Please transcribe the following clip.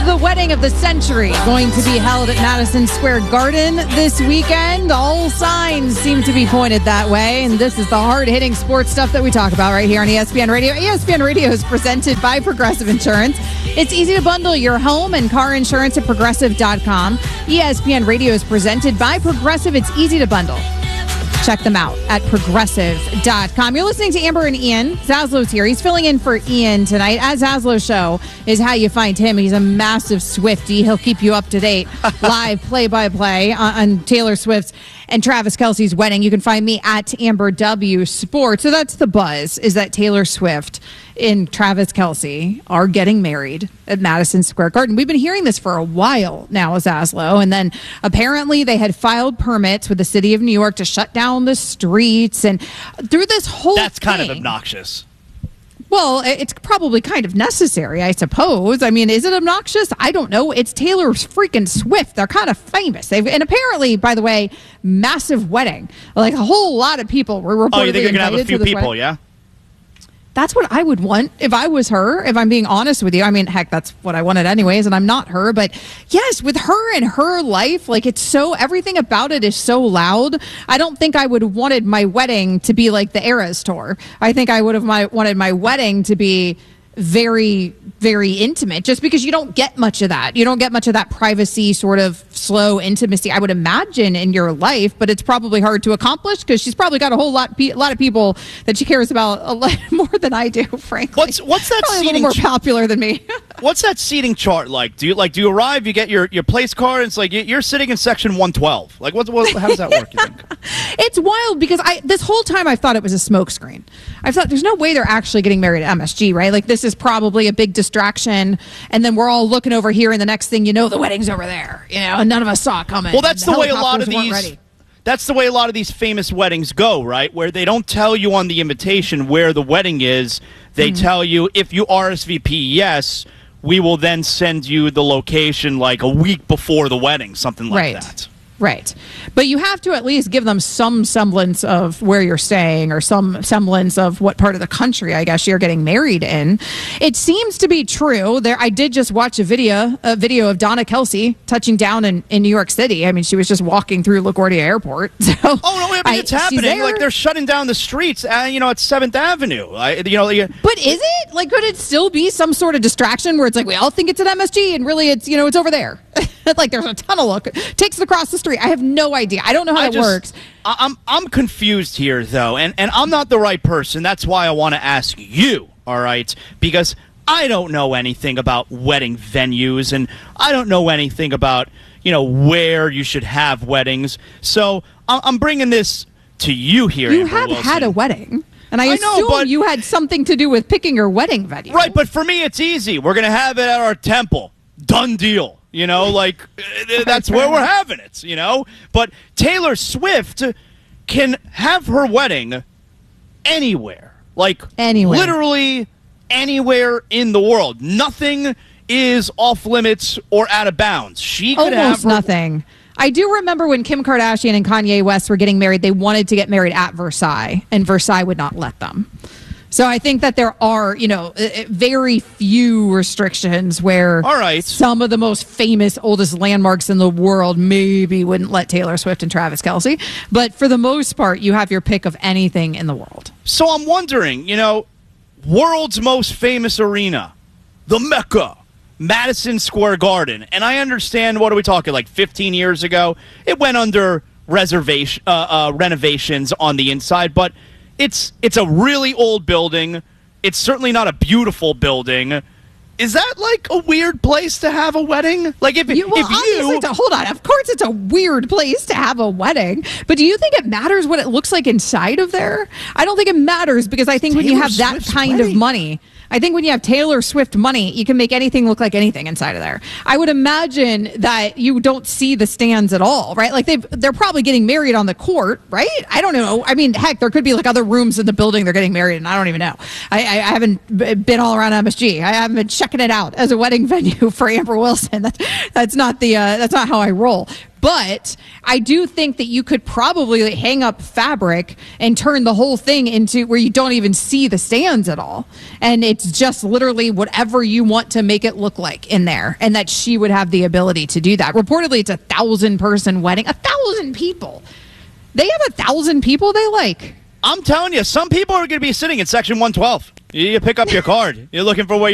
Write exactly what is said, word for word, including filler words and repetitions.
the wedding of the century going to be held at Madison Square Garden this weekend? All signs seem to be pointed that way, and this is the hard-hitting sports stuff that we talk about right here on E S P N Radio. E S P N Radio is presented by Progressive Insurance. It's easy to bundle your home and car insurance at progressive dot com. E S P N Radio is presented by Progressive. It's easy to bundle. Check them out at progressive dot com. You're listening to Amber and Ian. Zaslow's here. He's filling in for Ian tonight. As Zaslow's show is how you find him. He's a massive Swiftie. He'll keep you up to date, live play-by-play on, on Taylor Swift's and Travis Kelce's wedding. You can find me at Amber W Sports. So that's the buzz, is that Taylor Swift and Travis Kelce are getting married at Madison Square Garden. We've been hearing this for a while now, Zaslow. And then apparently they had filed permits with the city of New York to shut down the streets. And through this whole That's thing, kind of obnoxious. Well, it's probably kind of necessary, I suppose. I mean, is it obnoxious? I don't know. It's Taylor freaking Swift. They're kind of famous. They've, and apparently, by the way, massive wedding. Like a whole lot of people were reportedly Oh, you think you're going to have a few people, wedding. yeah? That's what I would want if I was her, if I'm being honest with you. I mean, heck, that's what I wanted anyways, and I'm not her. But yes, with her and her life, like it's so, everything about it is so loud. I don't think I would have wanted my wedding to be like the Eras tour. I think I would have my, wanted my wedding to be very, very intimate, just because you don't get much of that. You don't get much of that privacy, sort of slow intimacy, I would imagine, in your life, but it's probably hard to accomplish because she's probably got a whole lot, a lot of people that she cares about a lot more than I do, frankly. What's what's that probably seating? A little more popular than me. What's that seating chart like? Do you like do you arrive? You get your, your place card. And it's like you're sitting in section one twelve. Like what? what how does that work? You think? It's wild because I this whole time I thought it was a smokescreen. I thought there's no way they're actually getting married at M S G, right? Like this is probably a big distraction, and then we're all looking over here, and the next thing you know, the wedding's over there. You know, and none of us saw it coming. Well, that's the, the way a lot of these. Ready. That's the way a lot of these famous weddings go, right? Where they don't tell you on the invitation where the wedding is. They mm-hmm. tell you if you R S V P yes, we will then send you the location like a week before the wedding, something like right. that. Right. But you have to at least give them some semblance of where you're staying or some semblance of what part of the country, I guess, you're getting married in. It seems to be true. There, I did just watch a video a video of Donna Kelce touching down in, in New York City. I mean, she was just walking through LaGuardia Airport. So, oh, no, I mean, I, it's happening. Like, they're shutting down the streets, uh, you know, at seventh Avenue. I, you know, you, But is it? Like, could it still be some sort of distraction where it's like, we all think it's at M S G, and really it's, you know, it's over there? Like, there's a tunnel look. Takes it across the street. I have no idea. I don't know how I that just, works. I'm I'm confused here, though, and, and I'm not the right person. That's why I want to ask you, all right? Because I don't know anything about wedding venues, and I don't know anything about, you know, where you should have weddings. So I'm bringing this to you here, You Amber have Wilson. had a wedding. And I, I assume know, but, you had something to do with picking your wedding venue. Right, but for me, it's easy. We're going to have it at our temple. Done deal. You know, like, that's where we're having it, you know? But Taylor Swift can have her wedding anywhere. Like, anywhere. Literally anywhere in the world. Nothing is off limits or out of bounds. She could Almost have her- nothing. I do remember when Kim Kardashian and Kanye West were getting married, they wanted to get married at Versailles, and Versailles would not let them. So I think that there are, you know, very few restrictions where All right. some of the most famous, oldest landmarks in the world maybe wouldn't let Taylor Swift and Travis Kelce. But for the most part, you have your pick of anything in the world. So I'm wondering, you know, world's most famous arena, the Mecca, Madison Square Garden. And I understand, what are we talking, like fifteen years ago? It went under reservation, uh, uh, renovations on the inside, but It's it's a really old building. It's certainly not a beautiful building. Is that like a weird place to have a wedding? Like if you, well, if you to, hold on, of course it's a weird place to have a wedding, but do you think it matters what it looks like inside of there? I don't think it matters because I think when you have that Swift's kind wedding. of money. I think when you have Taylor Swift money, you can make anything look like anything inside of there. I would imagine that you don't see the stands at all, right? Like they've, they're probably getting married on the court, right? I don't know. I mean, heck, there could be like other rooms in the building they're getting married in. I don't even know. I, I, I haven't been all around M S G. I haven't been checking it out as a wedding venue for Amber Wilson. That's, that's not the, uh, that's not how I roll. But I do think that you could probably hang up fabric and turn the whole thing into where you don't even see the stands at all. And it's just literally whatever you want to make it look like in there. And that she would have the ability to do that. Reportedly, it's a thousand person wedding. A thousand people. They have a thousand people they like. I'm telling you, some people are going to be sitting in section one twelve. You pick up your card. You're looking for where